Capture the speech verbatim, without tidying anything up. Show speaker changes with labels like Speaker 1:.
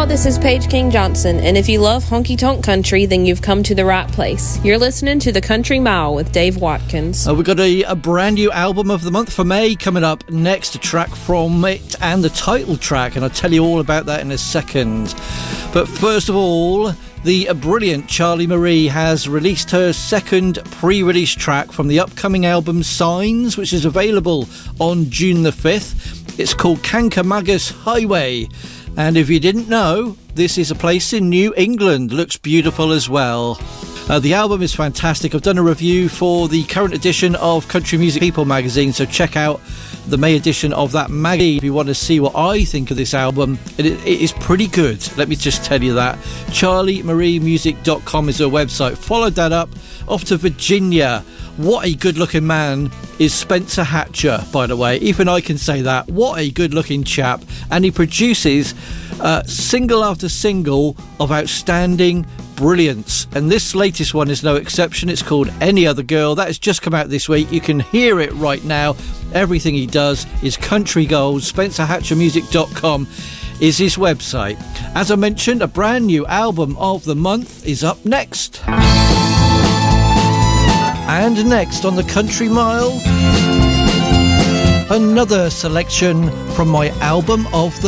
Speaker 1: y'all, this is Paige King Johnson, and if you love honky-tonk country, then you've come to the right place. You're listening to The Country Mile with Dave Watkins.
Speaker 2: Uh, we've got a, a brand new album of the month for May coming up next, a track from it and the title track, and I'll tell you all about that in a second. But first of all, the brilliant Charlie Marie has released her second pre-release track from the upcoming album Signs, which is available on June the fifth. It's called Kancamagus Highway. And if you didn't know, this is a place in New England. Looks beautiful as well. Uh, the album is fantastic. I've done a review for the current edition of Country Music People magazine, so check out the May edition of that magazine if you want to see what I think of this album. It, it is pretty good, let me just tell you that. charlie marie music dot com is her website. Followed that up, off to Virginia. What a good-looking man is Spencer Hatcher, by the way. Even I can say that. What a good-looking chap. And he produces uh, single after single of outstanding brilliance. And this latest one is no exception. It's called Any Other Girl. That has just come out this week. You can hear it right now. Everything he does is country gold. spencer hatcher music dot com is his website. As I mentioned, a brand new album of the month is up next. And next on the Country Mile, another selection from my album of the